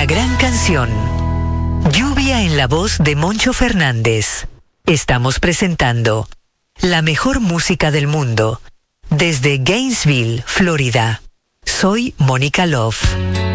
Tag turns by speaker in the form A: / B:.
A: La gran canción. Lluvia en la voz de Moncho Fernández. Estamos presentando la mejor música del mundo desde Gainesville, Florida. Soy Mónica Love.